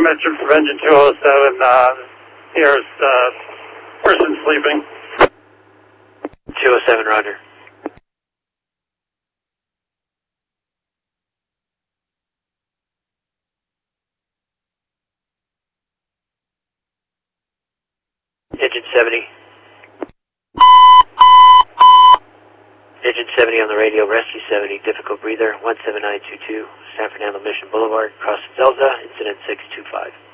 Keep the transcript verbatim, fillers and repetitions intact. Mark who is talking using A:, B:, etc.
A: mentioned from engine two oh seven, uh, here's, uh, person sleeping.
B: two oh seven, roger. Engine seventy. Engine seventy on the radio, Rescue seventy, difficult breather, one seven nine two two, San Fernando Mission Boulevard, cross Zelza, incident six two five.